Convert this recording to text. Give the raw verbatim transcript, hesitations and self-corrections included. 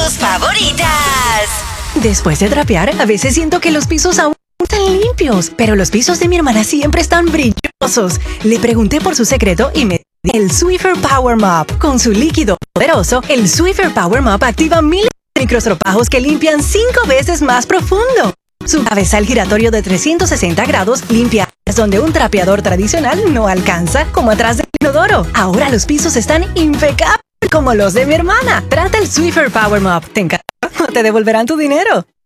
tus favoritas. Después de trapear, a veces siento que los pisos aún están limpios, pero los pisos de mi hermana siempre están brillosos. Le pregunté por su secreto y me dijo el Swiffer Power Mop. Con su líquido poderoso, el Swiffer Power Mop activa miles de microstropajos que limpian cinco veces más profundo. Su cabezal giratorio de trescientos sesenta grados limpia es donde un trapeador tradicional no alcanza, como atrás del inodoro. Ahora los pisos están impecables como los de mi hermana. Trata el Swiffer Power Mop. ¿Te encanta? ¿O te devolverán tu dinero?